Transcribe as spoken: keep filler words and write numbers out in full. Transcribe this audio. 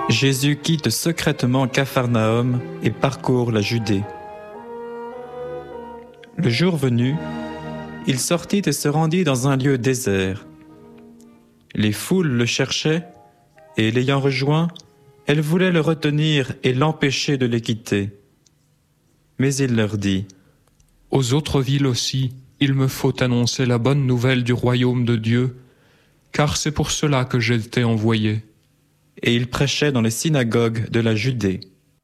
Jésus quitte secrètement Capharnaüm et parcourt la Judée. Le jour venu, il sortit et se rendit dans un lieu désert. Les foules le cherchaient, et l'ayant rejoint, elles voulaient le retenir et l'empêcher de les quitter. Mais il leur dit : « Aux autres villes aussi, il me faut annoncer la bonne nouvelle du royaume de Dieu, car c'est pour cela que j'ai été envoyé. » Et il prêchait dans les synagogues de la Judée.